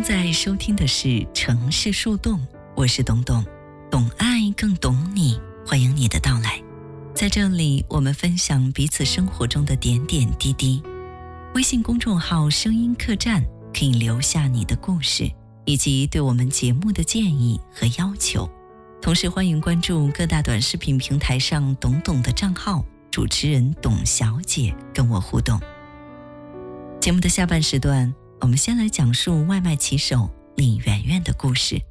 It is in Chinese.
正在收听的是城市树洞，我是董董，懂爱更懂你，欢迎你的到来。在这里，我们分享彼此生活中的点点滴滴。微信公众号声音客栈可以留下你的故事，以及对我们节目的建议和要求。同时欢迎关注各大短视频平台上董董的账号，主持人董小姐跟我互动。节目的下半时段，我们先来讲述外卖骑手李媛媛的故事。